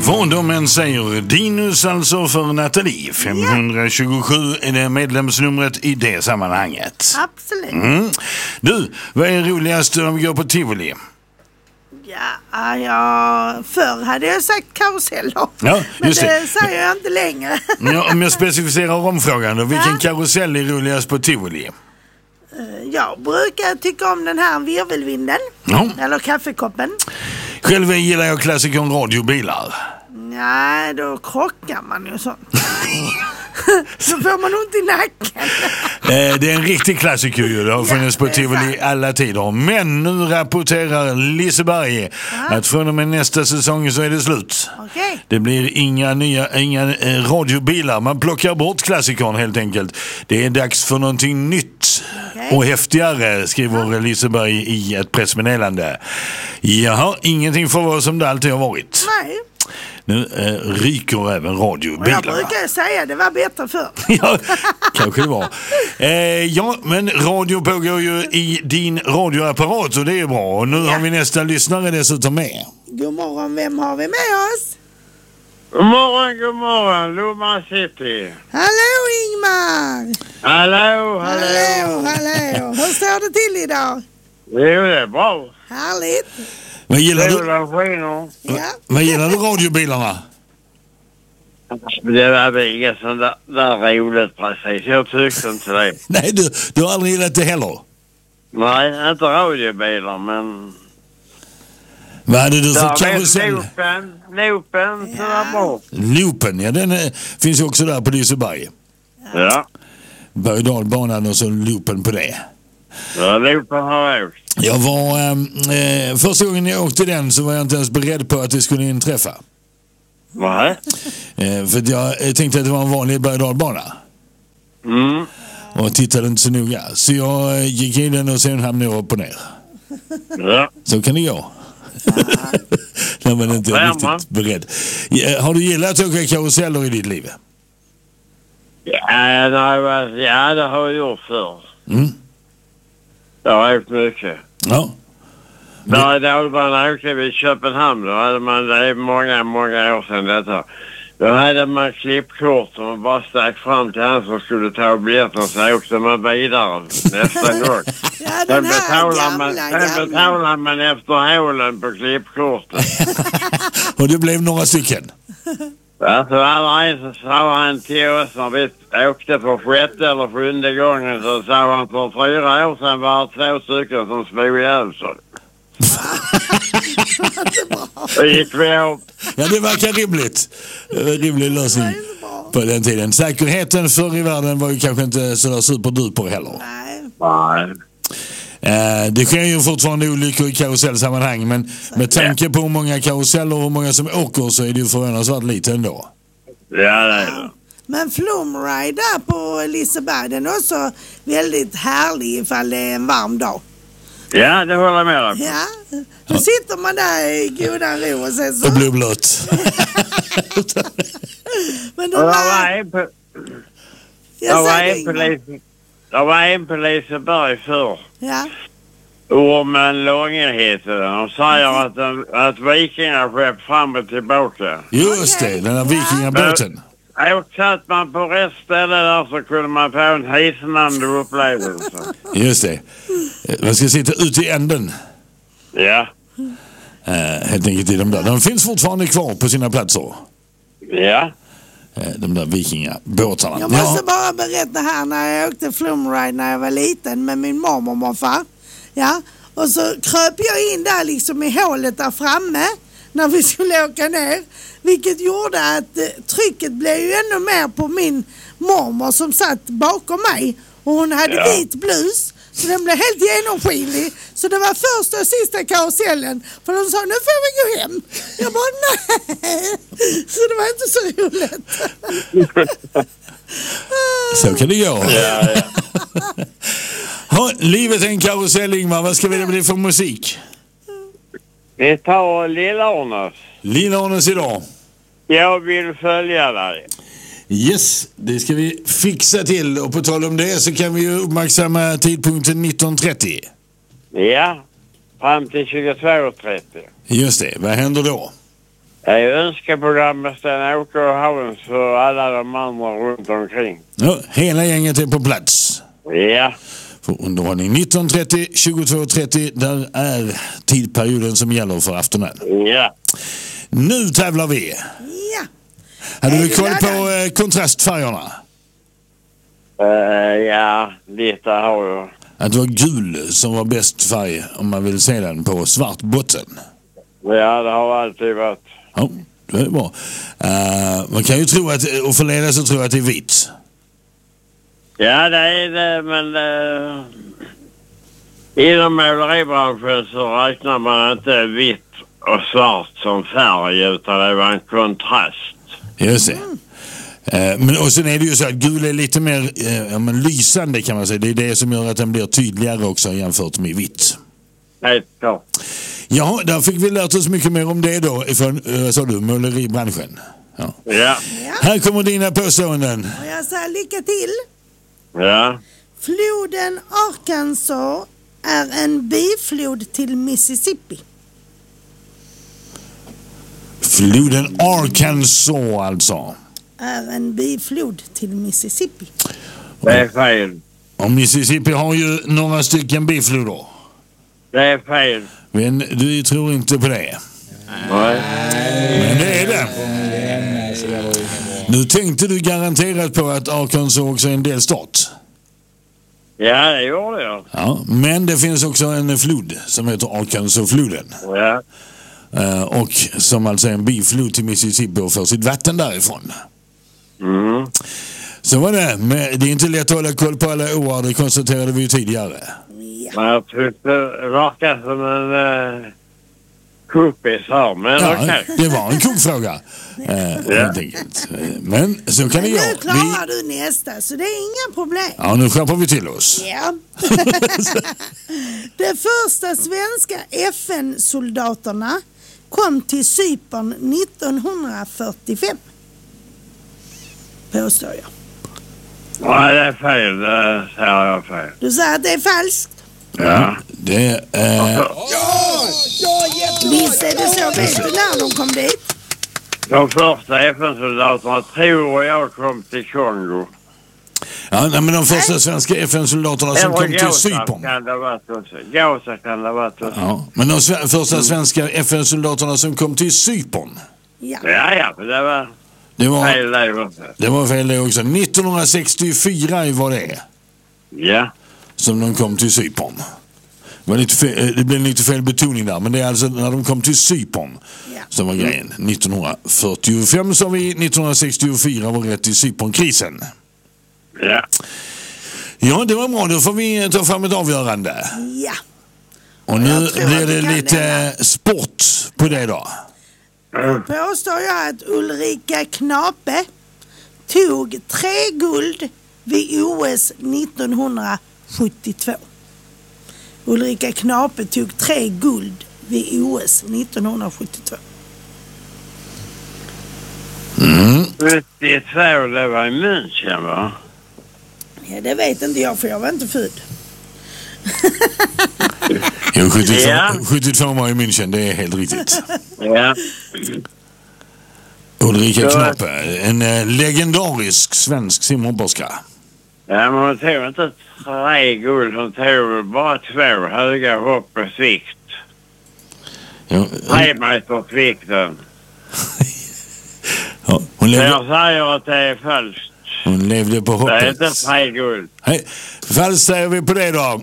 Vad de än säger, Dinus alltså för Nathalie. 527 är det medlemsnumret i det sammanhanget. Absolut. Du, vad är roligast om vi går på Tivoli? Ja, förr hade jag sagt karusell då. Ja, just men det säger jag inte längre. Ja, om jag specificerar omfrågan då, vilken karusell är roligast på Tivoli? Jag brukar tycka om den här virvelvinden. Eller kaffekoppen. Själv gillar jag klassikern radiobilar. Nej, då krockar man ju sånt. Så får man ont i nacken. Det är en riktig klassiker ju. Det har funnits på Tivoli alla tider. Men nu rapporterar Liseberg att från och med nästa säsong så är det slut. Okay. Det blir inga radiobilar. Man plockar bort klassikern helt enkelt. Det är dags för någonting nytt och häftigare, skriver Liseberg i ett pressmeddelande. Jaha, ingenting får vara som det alltid har varit. Nej. Nu ryker även radiobilarna. Jag brukar säga det var bättre förr. Ja, kanske det var. Ja, men radio pågår ju i din radioapparat och det är bra. Och nu har vi nästa lyssnare dessutom med. God morgon, vem har vi med oss? God morgon, Lomma City. Hallå Ingmar! Hallå. Hur står det till idag? Jo, det är bra. Härligt. Vad gillar du? Vad gillar du radiobilarna? Det var inget sånt där roligt precis. Jag tyckte inte det. Nej, du har aldrig gillat det heller? Nej, inte radiobilar, men... Vad hade du för karusell? Loopen, så var bra. Loopen, ja, den finns ju också där på Liseberg. Ja. Bergdalbanan och så loopen på det. Ja, loopen har jag åkt. Jag var, första gången jag åkte den så var jag inte ens beredd på att det skulle inträffa. Nej. För att jag tänkte att det var en vanlig bergdalbana. Och tittade inte så noga. Så jag gick in den och sen hamnade jag upp och ner. Ja. Så kan det gå. När man inte är riktigt beredd. Har du gillat att åka karuseller i ditt liv? Ja, det har jag gjort förr. Jag har åkt mycket. Ja. Man åkte vid Köpenhamn. Då hade man, det är många år sedan detta. Då hade man klippkort och man bara stack fram till han som skulle ta biljetten och så åkte man vidare nästa gång. Ja, Sen betalar man efter hålen på klippkortet. Och det blev några stycken. Ja, så så sa han till oss när vi åkte för 6:e eller 7:e gången, så sa han för 4 år sedan var det 2 stycken som slog ihjäl sig. Det gick vi upp. Ja, det verkar rimligt. Rimlig lösning på den tiden. Säkerheten förr i världen var ju kanske inte sådär superduper heller. Nej. Det sker ju fortfarande olyckor i karusellsammanhang, men med tanke på hur många karuseller och hur många som åker så är det ju förvånansvärt lite ändå. Ja, det är det. Men Flumride där på Liseberg, den är också väldigt härlig ifall det är en varm dag. Ja, det håller jag med om. Ja, då sitter man där i goda ro och sen så... Och blir blött. Men det var en på Liseberg förr. Ja. Ormen Långe heter den. De säger att vikingar skepp fram och tillbaka. Just det, den här vikingabåten. Satt man på rätt ställe där så kunde man få en hisnande upplevelse. Just det. Man ska sitta ute i änden. Ja. Helt enkelt i de där. De finns fortfarande kvar på sina platser. Ja. De där vikingabåtarna. Jag måste bara berätta här när jag åkte Flumride när jag var liten med min mormor och morfar. Ja. Och så kröp jag in där liksom i hålet där framme när vi skulle åka ner. Vilket gjorde att trycket blev ju ännu mer på min mormor som satt bakom mig. Och hon hade vit blus. Så den blev helt genomskinlig. Så det var första och sista karusellen. För de sa, nu får vi gå hem. Jag bara, nej. Så det var inte så roligt. Så kan det gå. Livet är en karusell, Ingmar. Vad ska det bli för musik? Vi tar Lilla-Arnes. Lilla-Arnes idag. Jag vill följa dig. Yes, det ska vi fixa till. Och på tal om det så kan vi ju uppmärksamma tidpunkten 19.30. Ja, fram till 22.30. Just det, vad händer då? Det är önskeprogram med Sten-Åke och Hans för alla de andra runt omkring. Ja, hela gänget är på plats. Ja. För underhållning 19.30, 22.30, där är tidperioden som gäller för aftonen. Ja. Nu tävlar vi. Ja. Hade du koll på kontrastfärgerna? Ja, lite har jag. Att det var gul som var bäst färg om man vill se den på svart botten. Ja, det har alltid varit. Ja, det är bra. Man kan ju tro att, och förledas att tro att det är vitt. Ja, det är det, men inom måleribranschen så räknar man inte vitt och svart som färg, utan det var en kontrast. Just det. Men och sen är det ju så att gul är lite mer lysande kan man säga. Det är det som gör att den blir tydligare också jämfört med vitt. Helt klart. Ja, där fick vi lärt oss mycket mer om det då ifrån, sa du, måleribranschen. Ja. Ja. Här kommer dina påståenden. Och jag säger lycka till. Ja. Floden Arkansas är en biflod till Mississippi. Floden Arkansas alltså. Är en biflod till Mississippi. Det är fel. Och Mississippi har ju några stycken bifloder. Det är fel. Men du tror inte på det. Nej. Men det är det. Nu tänkte du garanterat på att Arkansas också är en delstat. Ja, det gjorde jag. Ja, men det finns också en flod som heter Arkansasfloden. Ja. Och som alltså är en biflod till Mississippi och får sitt vatten därifrån. Mm. Så var det. Men det är inte lätt att hålla koll på alla år, det konstaterade vi ju tidigare. Men jag tyckte det verkar som en kuppis här, men Ja, okej. det var en kuggfråga. Helt enkelt. Men så kan det Men gå. nu klarar du nästa, så det är inga problem. Ja, nu skärper vi till oss. Ja. De första svenska FN-soldaterna kom till Cypern 1945. Påstår jag. Nej, det är fel. Det säger jag fel. Du säger att det är falskt. Ja, det är... Visst är det så. Vet du när de kom dit? De första FN-soldaterna tror jag kom till Kongo. Ja, nej, men de första svenska FN-soldaterna som kom till Cypern. Kan det vara också. Gaza kan det vara också. Ja, men de första svenska FN-soldaterna som kom till Cypern. Ja. Ja, det var fel det också. Det var fel det också. 1964 var det Ja. som de kom till Cypern. Det blev lite fel betoning där, men det är alltså när de kom till Cypern som var grejen. 1945 sa vi, 1964 var rätt i Cypernkrisen. Ja. Ja, det var bra. Då får vi ta fram ett avgörande. Ja. Och nu Jag tror blir att det vi kan lite sport på det då. Påstår jag att Ulrika Knape tog 3 guld vid OS 1972. Ulrika Knape tog 3 guld vid OS 1972. 72, det var i München, va? Ja, det vet inte jag, för jag var inte född. Jo, 72 var i München, det är helt riktigt. Ja. Ulrika Knape, en legendarisk svensk simhopperska. Ja, men hon tog inte 3 guld, hon tog bara 2 höga hopp och svikt. Ja, 3 meters vikten. ja, hon Jag säger att det är falskt. Hon levde på Det är hoppet. inte 3 guld. Hej, falskt säger vi på det då.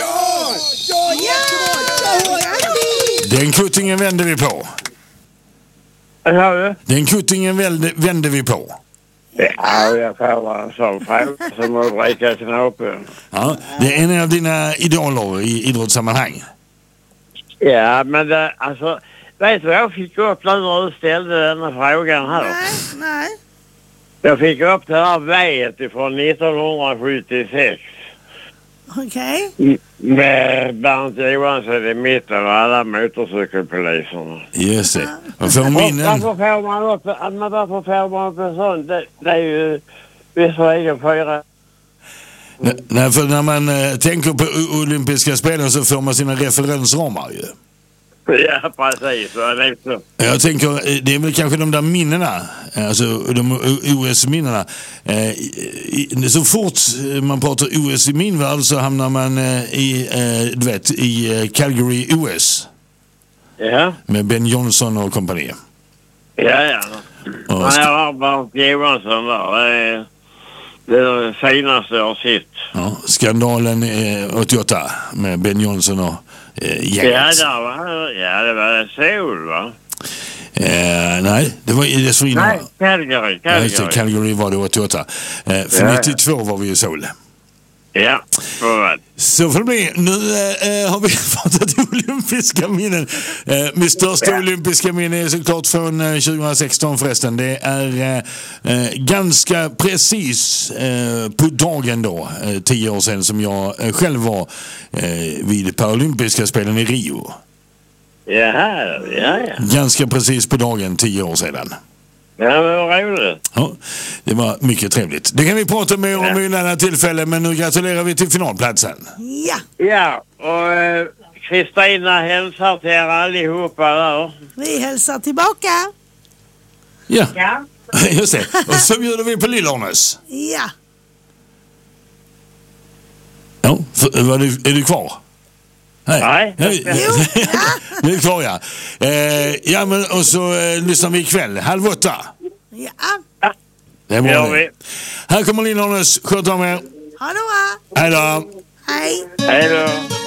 Den kuttingen vänder vi på. Vad sa du? Den kuttingen vänder vi på. Ja, jag får en sån fråga som Ulrika Knape. Ja, det är en av dina idoler i idrottssammanhang. Ja, men det, alltså, vet du vad jag fick upp när du ställde denna frågan här? Nej. Jag fick upp det här väget från 1976. Okej. Med Bernt Johansson i mitten och alla motorcykelpoliserna. Just det. Och för minnen... Varför får man upp en sån? Det är ju visserligen 4. Nej, för när man tänker på olympiska spelen så får man sina referensramar ju. Ja, precis. Jag tänker, det är väl kanske de där minnena, alltså de OS-minnena. Så fort man pratar OS i min värld så hamnar man i Calgary OS. Ja. Med Ben Johnson och kompani. Ja. Jag har bara Johansson där. Det är det finaste jag har sett. Ja, skandalen 88 med Ben Johnson och gänget. Det var Seoul, va? Nej, det var dessförinnan. Nej, Calgary var det 88. För 92 var vi i Seoul. Ja, så får det bli. Nu har vi pratat olympiska minnen. Mitt största olympiska minne är såklart från 2016 förresten. Det är ganska precis på dagen då, 10 år sedan, som jag själv var vid Paralympiska spelen i Rio. Ja. Ganska precis på dagen, 10 år sedan. Ja, men vad roligt. Ja, det var mycket trevligt. Det kan vi prata mer om i en annan tillfälle, men nu gratulerar vi till finalplatsen. Ja, och Kristina hälsar till er allihopa där. Vi hälsar tillbaka. Ja, just det. Och så bjuder vi på Lillornes. Ja. Ja, är du kvar? Nej. Du är kvar, ja. Ja, men och så lyssnar vi ikväll, 7:30. Ja. Det är bra. Här kommer Lillornes. Sköt om er. Ha det bra. Hej då. Hej. Hej då.